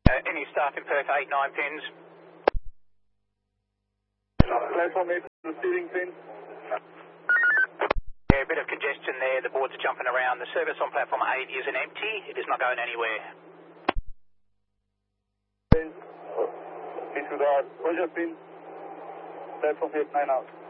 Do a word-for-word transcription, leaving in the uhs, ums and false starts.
Uh, any staff in Perth, eight, nine pins. Platform eight, receiving pin. Yeah, a bit of congestion there. The boards are jumping around. The service on platform eight isn't empty. It is not going anywhere. Disregard. Roger pin. Platform eight, nine out.